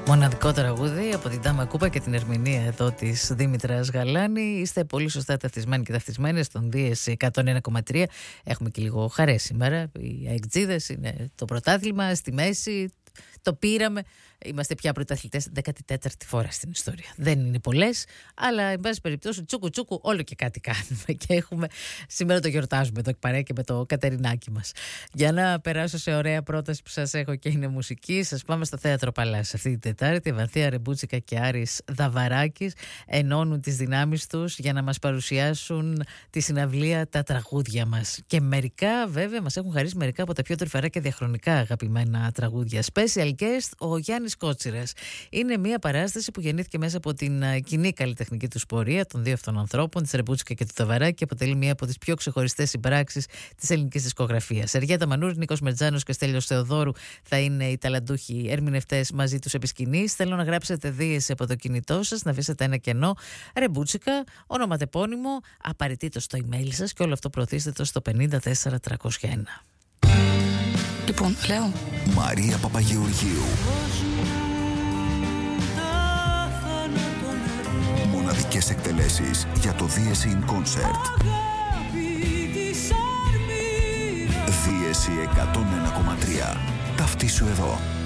Μοναδικό τραγούδι από την Τάμα Κούπα και την ερμηνεία εδώ της Δήμητρας Γαλάνη. Είστε πολύ σωστά ταυτισμένοι και ταυτισμένες στον Δίεση 101,3. Έχουμε και λίγο χαρές σήμερα. Οι αεκτζίδες είναι το πρωτάθλημα στη μέση. Το πήραμε. Είμαστε πια πρωταθλητές 14η φορά στην ιστορία. Δεν είναι πολλές, αλλά εν πάση περιπτώσει τσούκου τσούκου όλο και κάτι κάνουμε. Και έχουμε, σήμερα το γιορτάζουμε εδώ παρέα και με το Κατερινάκι μας. Για να περάσω σε ωραία πρόταση που σας έχω και είναι μουσική, σας πάμε στο Θέατρο Παλάς. Αυτή την Τετάρτη, Βαθία Ρεμπούτσικα και Άρης Δαβαράκης ενώνουν τις δυνάμεις τους για να μας παρουσιάσουν τη συναυλία Τα Τραγούδια μας. Και μερικά, βέβαια, μας έχουν χαρίσει μερικά από τα πιο τρυφερά και διαχρονικά αγαπημένα τραγούδια. Special guest, ο Γιάννης Κότσιρας. Είναι μια παράσταση που γεννήθηκε μέσα από την κοινή καλλιτεχνική του πορεία των δύο αυτών ανθρώπων, της Ρεμπούτσικα και του Δαβαράκη, και αποτελεί μια από τις πιο ξεχωριστές συμπράξεις της ελληνικής δισκογραφίας. Σεργέτα Μανούρη, Νίκος Μερτζάνος και Στέλιος Θεοδόρου θα είναι οι ταλαντούχοι ερμηνευτές μαζί τους επί σκηνής. Θέλω να γράψετε Δίεση από το κινητό σας, να αφήσετε ένα κενό. Ρεμπούτσικα, ονοματεπώνυμο, απαραίτητο στο email σας και όλο αυτό προωθήστε το στο 54301. Λοιπόν, λέω Μαρία Παπαγεωργίου. Μοναδικές εκτελέσεις για το Δίεση in Concert. Δίεση 101,3. Ταυτίσου εδώ.